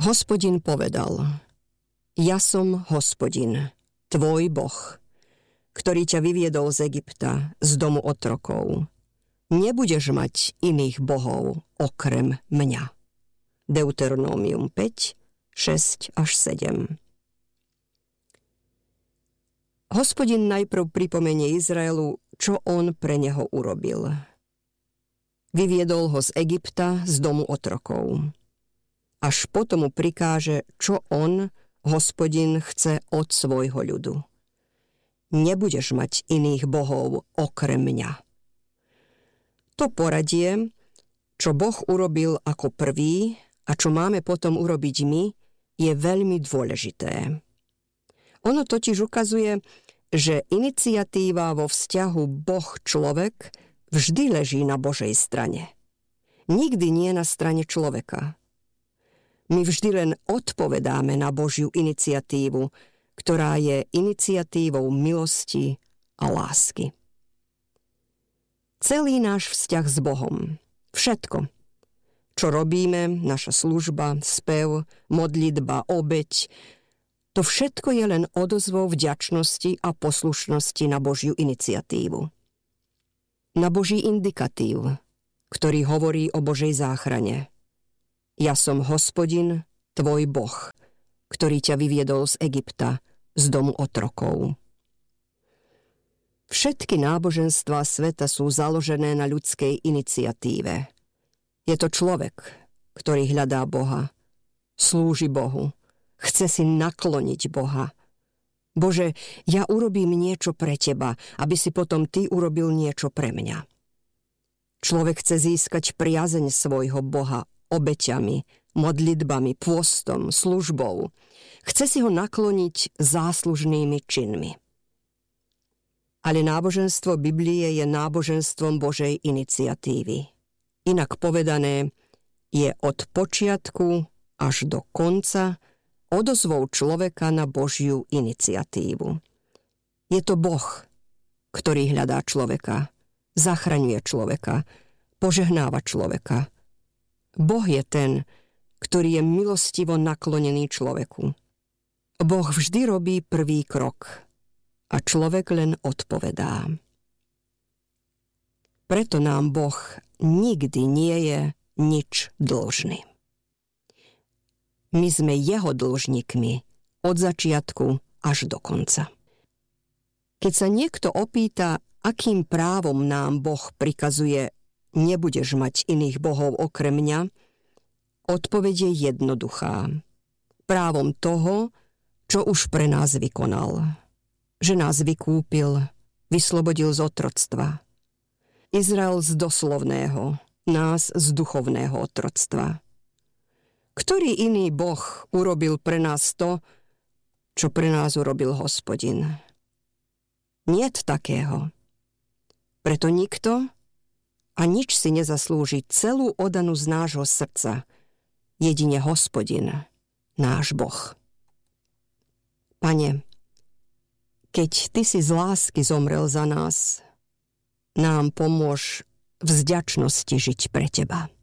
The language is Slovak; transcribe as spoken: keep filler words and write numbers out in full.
Hospodin povedal: Ja som Hospodin, tvoj Boh, ktorý ťa vyviedol z Egypta, z domu otrokov. Nebudeš mať iných bohov okrem mňa. Deuteronomium päť, šesť až sedem. Hospodin najprv pripomenie Izraelu, čo on pre neho urobil. Vyviedol ho z Egypta, z domu otrokov. Až potom mu prikáže, čo on, Hospodin, chce od svojho ľudu. Nebudeš mať iných bohov okrem mňa. To poradie, čo Boh urobil ako prvý a čo máme potom urobiť my, je veľmi dôležité. Ono totiž ukazuje, že iniciatíva vo vzťahu Boh-človek vždy leží na Božej strane. Nikdy nie na strane človeka. My vždy len odpovedáme na Božiu iniciatívu, ktorá je iniciatívou milosti a lásky. Celý náš vzťah s Bohom, všetko, čo robíme, naša služba, spev, modlitba, obeť, to všetko je len odozvou vďačnosti a poslušnosti na Božiu iniciatívu. Na Boží indikatív, ktorý hovorí o Božej záchrane. Ja som Hospodin, tvoj Boh, ktorý ťa vyviedol z Egypta, z domu otrokov. Všetky náboženstvá sveta sú založené na ľudskej iniciatíve. Je to človek, ktorý hľadá Boha, slúži Bohu, chce si nakloniť Boha. Bože, ja urobím niečo pre teba, aby si potom ty urobil niečo pre mňa. Človek chce získať priazeň svojho Boha obeťami, modlitbami, pôstom, službou. Chce si ho nakloniť záslužnými činmi. Ale náboženstvo Biblie je náboženstvom Božej iniciatívy. Inak povedané, je od počiatku až do konca odozvou človeka na Božiu iniciatívu. Je to Boh, ktorý hľadá človeka, zachraňuje človeka, požehnáva človeka. Boh je ten, ktorý je milostivo naklonený človeku. Boh vždy robí prvý krok a človek len odpovedá. Preto nám Boh nikdy nie je nič dlžný. My sme jeho dlžníkmi od začiatku až do konca. Keď sa niekto opýta, akým právom nám Boh prikazuje nebudeš mať iných bohov okrem mňa, odpoveď je jednoduchá. Právom toho, čo už pre nás vykonal. Že nás vykúpil, vyslobodil z otroctva. Izrael z doslovného, nás z duchovného otroctva. Ktorý iný Boh urobil pre nás to, čo pre nás urobil Hospodin? Niet takého. Preto nikto a nič si nezaslúži celú odanu z nášho srdca, jedine Hospodin, náš Boh. Pane, keď Ty si z lásky zomrel za nás, nám pomôž v vďačnosti žiť pre Teba.